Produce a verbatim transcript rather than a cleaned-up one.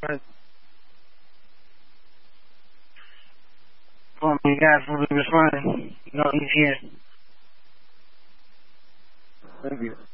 But, well, you guys will be responding. No, he's here. Thank you.